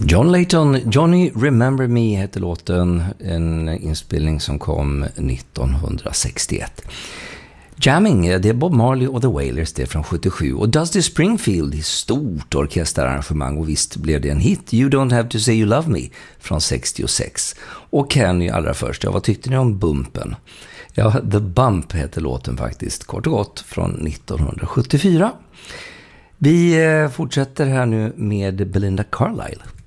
John Layton, Johnny Remember Me heter låten, en inspelning som kom 1961. Jamming, det är Bob Marley och The Wailers, det är från 77. Och Dusty Springfield i stort orkesterarrangemang, och visst blev det en hit. You Don't Have To Say You Love Me från 66. Och Kenny allra först, vad tyckte ni om Bumpen? Ja, The Bump heter låten faktiskt, kort och gott, från 1974. Vi fortsätter här nu med Belinda Carlisle.